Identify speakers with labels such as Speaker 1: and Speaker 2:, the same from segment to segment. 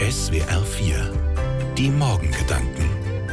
Speaker 1: SWR 4, die Morgengedanken.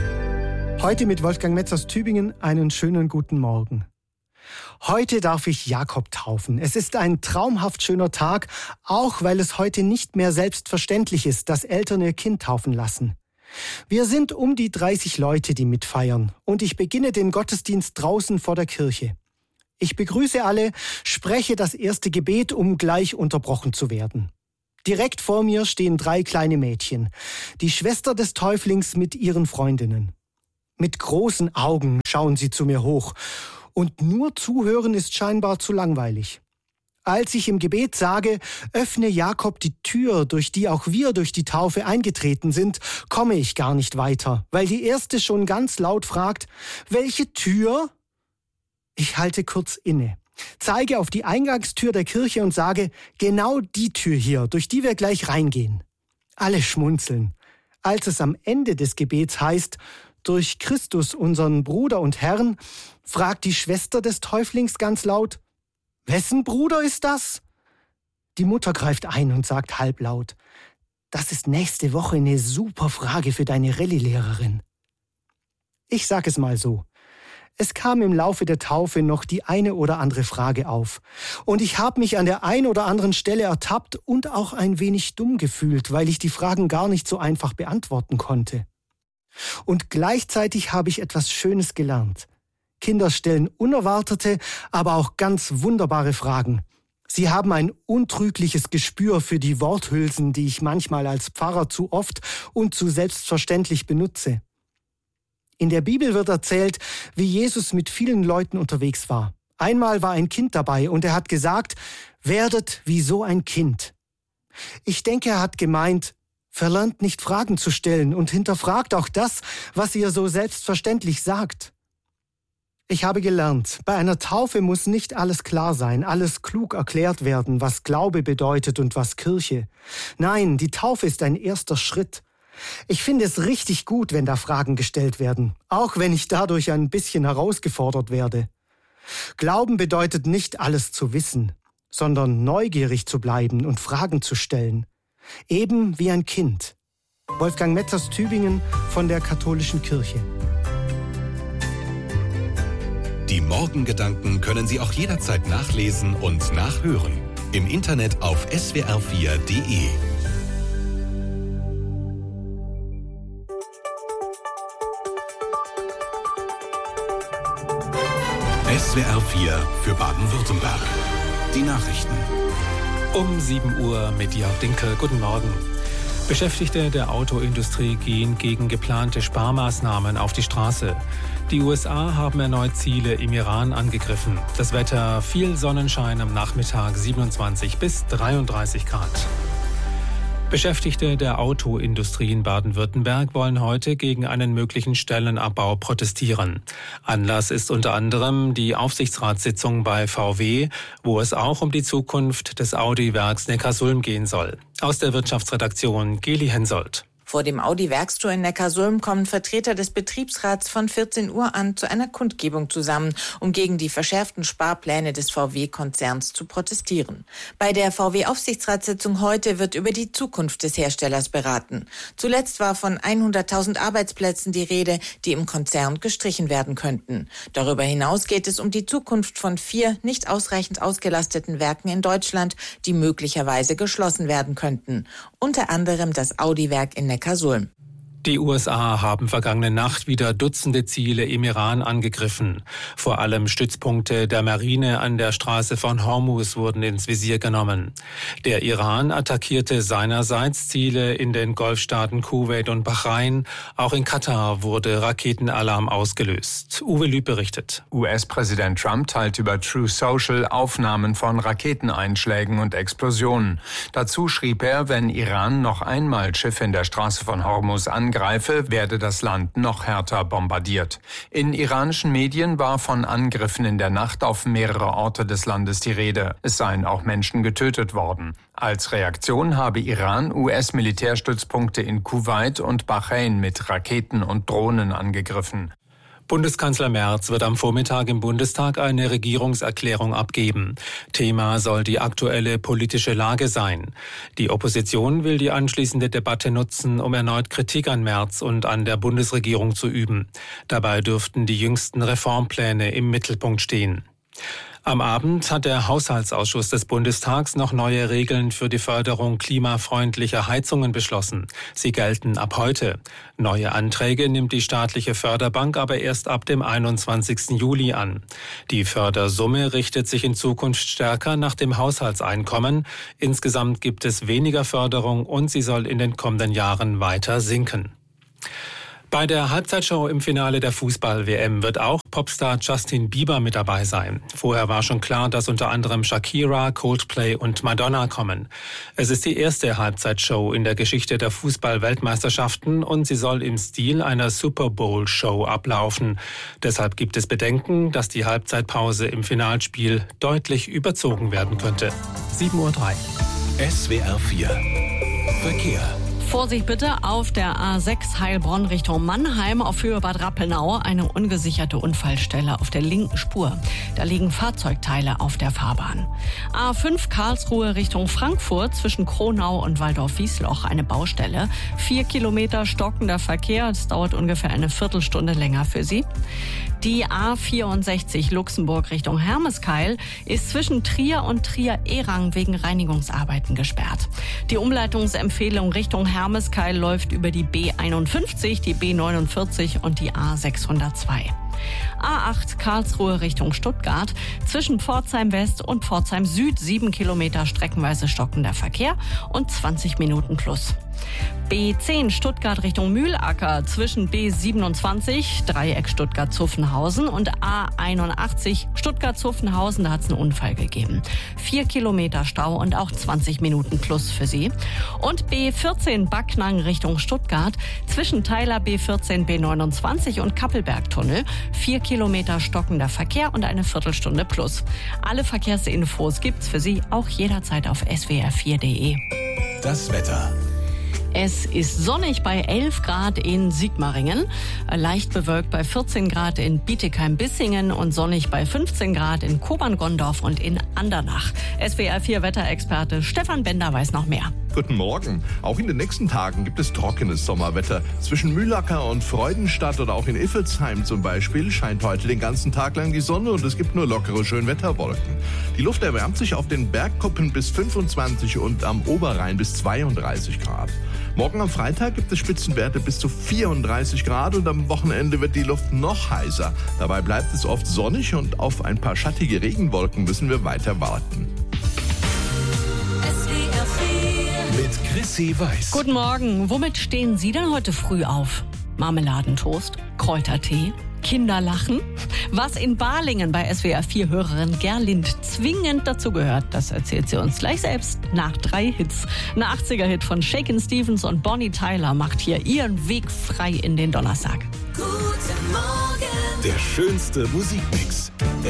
Speaker 2: Heute mit Wolfgang Metz aus Tübingen einen schönen guten Morgen. Heute darf ich Jakob taufen. Es ist ein traumhaft schöner Tag, auch weil es heute nicht mehr selbstverständlich ist, dass Eltern ihr Kind taufen lassen. Wir sind um die 30 Leute, die mitfeiern, und ich beginne den Gottesdienst draußen vor der Kirche. Ich begrüße alle, spreche das erste Gebet, um gleich unterbrochen zu werden. Direkt vor mir stehen 3 kleine Mädchen, die Schwester des Täuflings mit ihren Freundinnen. Mit großen Augen schauen sie zu mir hoch, und nur zuhören ist scheinbar zu langweilig. Als ich im Gebet sage, öffne Jakob die Tür, durch die auch wir durch die Taufe eingetreten sind, komme ich gar nicht weiter, weil die erste schon ganz laut fragt, welche Tür? Ich halte kurz inne, zeige auf die Eingangstür der Kirche und sage, genau die Tür hier, durch die wir gleich reingehen. Alle schmunzeln. Als es am Ende des Gebets heißt, durch Christus, unseren Bruder und Herrn, fragt die Schwester des Täuflings ganz laut, wessen Bruder ist das? Die Mutter greift ein und sagt halblaut, das ist nächste Woche eine super Frage für deine Rallye-Lehrerin. Ich sag es mal so. Es kam im Laufe der Taufe noch die eine oder andere Frage auf. Und ich habe mich an der einen oder anderen Stelle ertappt und auch ein wenig dumm gefühlt, weil ich die Fragen gar nicht so einfach beantworten konnte. Und gleichzeitig habe ich etwas Schönes gelernt. Kinder stellen unerwartete, aber auch ganz wunderbare Fragen. Sie haben ein untrügliches Gespür für die Worthülsen, die ich manchmal als Pfarrer zu oft und zu selbstverständlich benutze. In der Bibel wird erzählt, wie Jesus mit vielen Leuten unterwegs war. Einmal war ein Kind dabei und er hat gesagt, werdet wie so ein Kind. Ich denke, er hat gemeint, verlernt nicht Fragen zu stellen und hinterfragt auch das, was ihr so selbstverständlich sagt. Ich habe gelernt, bei einer Taufe muss nicht alles klar sein, alles klug erklärt werden, was Glaube bedeutet und was Kirche. Nein, die Taufe ist ein erster Schritt. Ich finde es richtig gut, wenn da Fragen gestellt werden, auch wenn ich dadurch ein bisschen herausgefordert werde. Glauben bedeutet nicht alles zu wissen, sondern neugierig zu bleiben und Fragen zu stellen. Eben wie ein Kind. Wolfgang Metz aus Tübingen von der Katholischen Kirche.
Speaker 1: Die Morgengedanken können Sie auch jederzeit nachlesen und nachhören. Im Internet auf swr4.de. SWR 4 für Baden-Württemberg. Die Nachrichten.
Speaker 3: Um 7 Uhr mit Jörg Dinkel. Guten Morgen. Beschäftigte der Autoindustrie gehen gegen geplante Sparmaßnahmen auf die Straße. Die USA haben erneut Ziele im Iran angegriffen. Das Wetter, viel Sonnenschein am Nachmittag, 27 bis 33 Grad. Beschäftigte der Autoindustrie in Baden-Württemberg wollen heute gegen einen möglichen Stellenabbau protestieren. Anlass ist unter anderem die Aufsichtsratssitzung bei VW, wo es auch um die Zukunft des Audi-Werks Neckarsulm gehen soll. Aus der Wirtschaftsredaktion Geli Hensoldt.
Speaker 4: Vor dem Audi-Werkstor in Neckarsulm kommen Vertreter des Betriebsrats von 14 Uhr an zu einer Kundgebung zusammen, um gegen die verschärften Sparpläne des VW-Konzerns zu protestieren. Bei der VW-Aufsichtsratssitzung heute wird über die Zukunft des Herstellers beraten. Zuletzt war von 100.000 Arbeitsplätzen die Rede, die im Konzern gestrichen werden könnten. Darüber hinaus geht es um die Zukunft von 4 nicht ausreichend ausgelasteten Werken in Deutschland, die möglicherweise geschlossen werden könnten. Unter anderem das Audi-Werk in Neckarsulm.
Speaker 3: Die USA haben vergangene Nacht wieder Dutzende Ziele im Iran angegriffen. Vor allem Stützpunkte der Marine an der Straße von Hormuz wurden ins Visier genommen. Der Iran attackierte seinerseits Ziele in den Golfstaaten Kuwait und Bahrain. Auch in Katar wurde Raketenalarm ausgelöst. Uwe Lüb berichtet.
Speaker 5: US-Präsident Trump teilt über True Social Aufnahmen von Raketeneinschlägen und Explosionen. Dazu schrieb er, wenn Iran noch einmal Schiffe in der Straße von Hormuz angreife, werde das Land noch härter bombardiert. In iranischen Medien war von Angriffen in der Nacht auf mehrere Orte des Landes die Rede. Es seien auch Menschen getötet worden. Als Reaktion habe Iran US-Militärstützpunkte in Kuwait und Bahrain mit Raketen und Drohnen angegriffen.
Speaker 3: Bundeskanzler Merz wird am Vormittag im Bundestag eine Regierungserklärung abgeben. Thema soll die aktuelle politische Lage sein. Die Opposition will die anschließende Debatte nutzen, um erneut Kritik an Merz und an der Bundesregierung zu üben. Dabei dürften die jüngsten Reformpläne im Mittelpunkt stehen. Am Abend hat der Haushaltsausschuss des Bundestags noch neue Regeln für die Förderung klimafreundlicher Heizungen beschlossen. Sie gelten ab heute. Neue Anträge nimmt die staatliche Förderbank aber erst ab dem 21. Juli an. Die Fördersumme richtet sich in Zukunft stärker nach dem Haushaltseinkommen. Insgesamt gibt es weniger Förderung und sie soll in den kommenden Jahren weiter sinken. Bei der Halbzeitshow im Finale der Fußball-WM wird auch Popstar Justin Bieber mit dabei sein. Vorher war schon klar, dass unter anderem Shakira, Coldplay und Madonna kommen. Es ist die erste Halbzeitshow in der Geschichte der Fußball-Weltmeisterschaften und sie soll im Stil einer Super Bowl-Show ablaufen. Deshalb gibt es Bedenken, dass die Halbzeitpause im Finalspiel deutlich überzogen werden könnte. 7:03 Uhr.
Speaker 1: SWR 4 Verkehr.
Speaker 6: Vorsicht bitte auf der A6 Heilbronn Richtung Mannheim auf Höhe Bad Rappenau. Eine ungesicherte Unfallstelle auf der linken Spur. Da liegen Fahrzeugteile auf der Fahrbahn. A5 Karlsruhe Richtung Frankfurt zwischen Kronau und Waldorf-Wiesloch eine Baustelle. 4 Kilometer stockender Verkehr. Es dauert ungefähr eine Viertelstunde länger für Sie. Die A64 Luxemburg Richtung Hermeskeil ist zwischen Trier und Trier-Erang wegen Reinigungsarbeiten gesperrt. Die Umleitungsempfehlung Richtung Hermeskeil läuft über die B51, die B49 und die A602. A8 Karlsruhe Richtung Stuttgart zwischen Pforzheim West und Pforzheim Süd 7 Kilometer streckenweise stockender Verkehr und 20 Minuten plus. B10 Stuttgart Richtung Mühlacker zwischen B27 Dreieck Stuttgart-Zuffenhausen und A81 Stuttgart-Zuffenhausen, da hat es einen Unfall gegeben. 4 Kilometer Stau und auch 20 Minuten plus für Sie. Und B14 Backnang Richtung Stuttgart zwischen Teiler B14 B29 und Kappelbergtunnel 4 Kilometer stockender Verkehr und eine Viertelstunde plus. Alle Verkehrsinfos gibt's für Sie auch jederzeit auf swr4.de.
Speaker 1: Das Wetter.
Speaker 6: Es ist sonnig bei 11 Grad in Sigmaringen, leicht bewölkt bei 14 Grad in Bietigheim-Bissingen und sonnig bei 15 Grad in Kobern-Gondorf und in Andernach. SWR4-Wetterexperte Stefan Bender weiß noch mehr.
Speaker 7: Guten Morgen. Auch in den nächsten Tagen gibt es trockenes Sommerwetter. Zwischen Mühlacker und Freudenstadt oder auch in Iffelsheim zum Beispiel scheint heute den ganzen Tag lang die Sonne und es gibt nur lockere Schönwetterwolken. Die Luft erwärmt sich auf den Bergkuppen bis 25 und am Oberrhein bis 32 Grad. Morgen am Freitag gibt es Spitzenwerte bis zu 34 Grad und am Wochenende wird die Luft noch heißer. Dabei bleibt es oft sonnig und auf ein paar schattige Regenwolken müssen wir weiter warten.
Speaker 1: Mit Chrissy Weiß.
Speaker 6: Guten Morgen. Womit stehen Sie denn heute früh auf? Marmeladentoast? Kräutertee? Kinderlachen? Was in Balingen bei SWR4-Hörerin Gerlind zwingend dazugehört, das erzählt sie uns gleich selbst nach 3 Hits. Ein 80er-Hit von Shakin' Stevens und Bonnie Tyler macht hier ihren Weg frei in den Donnerstag.
Speaker 1: Guten Morgen. Der schönste Musikmix.